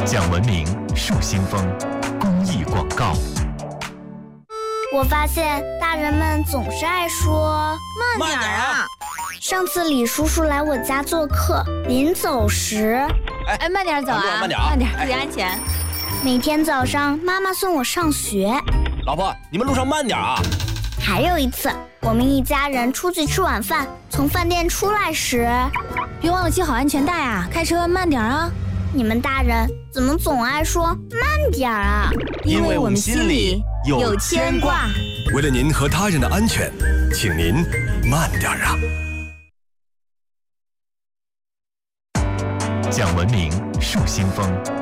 讲文明树新风公益广告。 我发现大人们总是爱说慢点啊！ 上次李叔叔来我家做客，临走时， 慢点走啊， 慢点， 注意安全。 每天早上妈妈送我上学， 老婆，你们路上慢点啊！ 还有一次，我们一家人出去吃晚饭，从饭店出来时， 别忘了系好安全带啊！开车慢点啊！ 你们大人怎么总爱说慢点啊？ 因为我们心里有牵挂。 为了您和他人的安全，请您慢点啊！讲文明树新风